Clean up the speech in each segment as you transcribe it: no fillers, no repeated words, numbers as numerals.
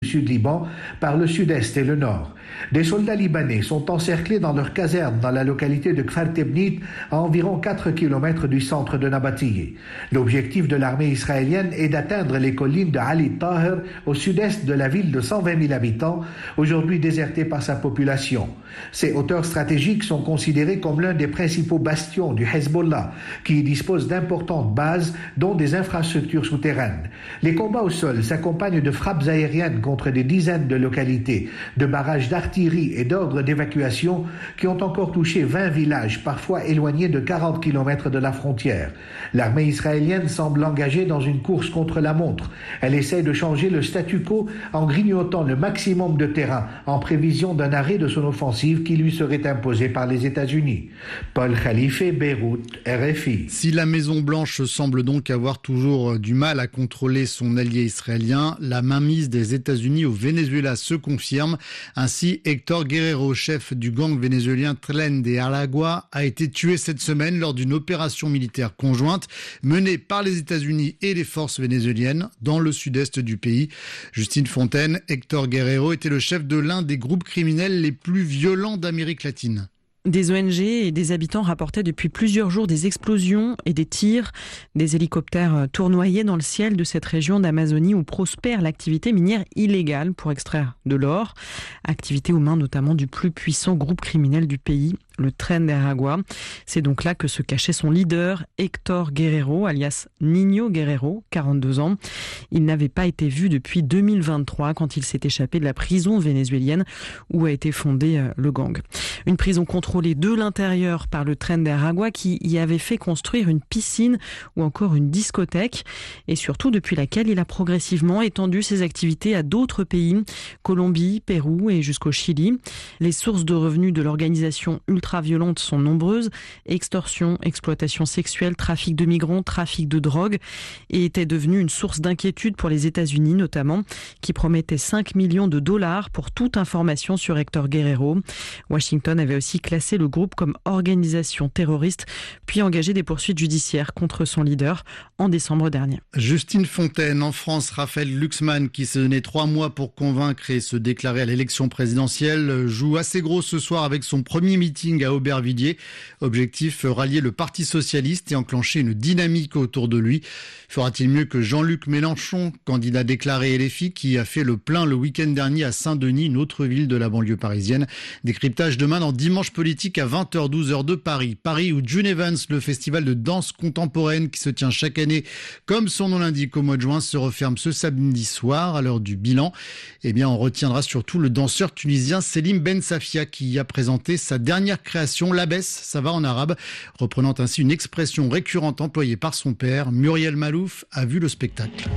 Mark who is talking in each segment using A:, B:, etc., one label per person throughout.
A: Sud Liban par le sud-est et le nord. Des soldats libanais sont encerclés dans leur caserne dans la localité de Kfar Tebnit, à environ 4 km du centre de Nabatiyeh. L'objectif de l'armée israélienne est d'atteindre les collines de Ali Taher au sud-est de la ville de 120 000 habitants, aujourd'hui désertée par sa population. Ces hauteurs stratégiques sont considérées comme l'un des principaux bastions du Hezbollah, qui dispose d'importantes bases, dont des infrastructures souterraines. Les combats au sol s'accompagnent de frappes aériennes contre des dizaines de localités, de barrages d'artillerie et d'ordres d'évacuation qui ont encore touché 20 villages, parfois éloignés de 40 km de la frontière. L'armée israélienne semble engagée dans une course contre la montre. Elle essaie de changer le statu quo en grignotant le maximum de terrain en prévision d'un arrêt de son offensive qui lui serait imposée par les États-Unis. Paul Khalife, Beyrouth, RFI.
B: Si la Maison-Blanche semble donc avoir toujours du mal à contrôler son allié israélien, la mainmise des États-Unis au Venezuela se confirme. Ainsi, Héctor Guerrero, chef du gang vénézuélien Tren de Aragua, a été tué cette semaine lors d'une opération militaire conjointe menée par les États-Unis et les forces vénézuéliennes dans le sud-est du pays. Justine Fontaine, Héctor Guerrero était le chef de l'un des groupes criminels les plus violents d'Amérique latine.
C: Des ONG et des habitants rapportaient depuis plusieurs jours des explosions et des tirs. Des hélicoptères tournoyaient dans le ciel de cette région d'Amazonie où prospère l'activité minière illégale pour extraire de l'or. Activité aux mains notamment du plus puissant groupe criminel du pays, le Tren de Aragua. C'est donc là que se cachait son leader, Héctor Guerrero, alias Niño Guerrero, 42 ans. Il n'avait pas été vu depuis 2023 quand il s'est échappé de la prison vénézuélienne où a été fondé le gang. Une prison contrôlée de l'intérieur par le Tren de Aragua qui y avait fait construire une piscine ou encore une discothèque et surtout depuis laquelle il a progressivement étendu ses activités à d'autres pays, Colombie, Pérou et jusqu'au Chili. Les sources de revenus de l'organisation ultra-violentes sont nombreuses, extorsion, exploitation sexuelle, trafic de migrants, trafic de drogue, et était devenue une source d'inquiétude pour les États-Unis notamment, qui promettaient 5 millions de dollars pour toute information sur Héctor Guerrero. Washington avait aussi classé le groupe comme organisation terroriste, puis engagé des poursuites judiciaires contre son leader en décembre dernier.
B: Justine Fontaine, en France, Raphaël Glucksmann, qui s'est donné 3 mois pour convaincre et se déclarer à l'élection présidentielle, joue assez gros ce soir avec son premier meeting à Aubervilliers. Objectif, rallier le Parti socialiste et enclencher une dynamique autour de lui. Fera-t-il mieux que Jean-Luc Mélenchon, candidat déclaré LFI, qui a fait le plein le week-end dernier à Saint-Denis, une autre ville de la banlieue parisienne. Décryptage demain dans Dimanche Politique à 20h-12h de Paris. Paris où June Evans, le festival de danse contemporaine qui se tient chaque année, comme son nom l'indique au mois de juin, se referme ce samedi soir à l'heure du bilan. Eh bien, on retiendra surtout le danseur tunisien Selim Ben Safia qui a présenté sa dernière création, l'Abès, ça va en arabe, reprenant ainsi une expression récurrente employée par son père. Muriel Malouf a vu le spectacle.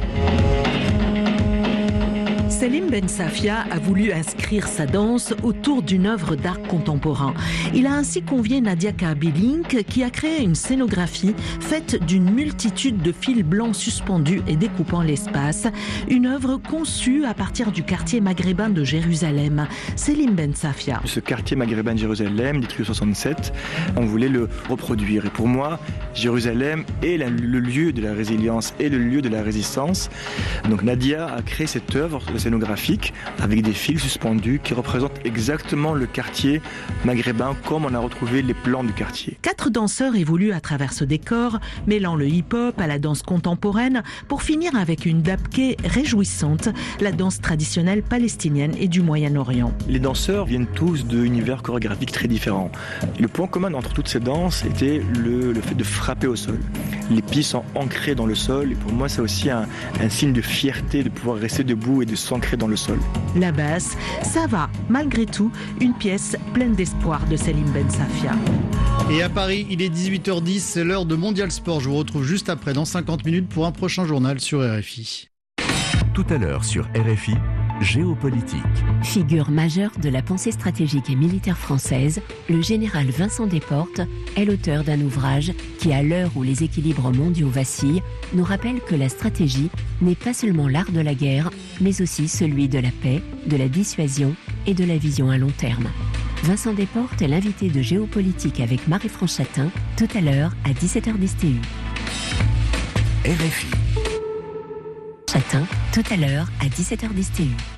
D: Selim Ben Safia a voulu inscrire sa danse autour d'une œuvre d'art contemporain. Il a ainsi convié Nadia Kabilinck qui a créé une scénographie faite d'une multitude de fils blancs suspendus et découpant l'espace. Une œuvre conçue à partir du quartier maghrébin de Jérusalem. Selim Ben Safia.
E: Ce quartier maghrébin de Jérusalem, détruit en 67, on voulait le reproduire. Et pour moi, Jérusalem est le lieu de la résilience et le lieu de la résistance. Donc Nadia a créé cette œuvre scénographique avec des fils suspendus qui représentent exactement le quartier maghrébin comme on a retrouvé les plans du quartier.
D: 4 danseurs évoluent à travers ce décor, mêlant le hip-hop à la danse contemporaine pour finir avec une dabké réjouissante, la danse traditionnelle palestinienne et du Moyen-Orient.
E: Les danseurs viennent tous d'univers chorégraphiques très différents. Et le point commun entre toutes ces danses était le fait de frapper au sol. Les pieds sont ancrés dans le sol et pour moi c'est aussi un signe de fierté de pouvoir rester debout et de s'ancrer dans le sol.
D: La basse, ça va, malgré tout, une pièce pleine d'espoir de Selim Ben Safia.
B: Et à Paris, il est 18h10, c'est l'heure de Mondial Sport. Je vous retrouve juste après, dans 50 minutes, pour un prochain journal sur RFI.
F: Tout à l'heure sur RFI, géopolitique.
G: Figure majeure de la pensée stratégique et militaire française, le général Vincent Desportes est l'auteur d'un ouvrage qui, à l'heure où les équilibres mondiaux vacillent, nous rappelle que la stratégie n'est pas seulement l'art de la guerre, mais aussi celui de la paix, de la dissuasion et de la vision à long terme. Vincent Desportes est l'invité de Géopolitique avec Marie-France Chatin, tout à l'heure à 17h10 TU.
F: RFI.
G: Chatin, tout à l'heure à 17h10 TU.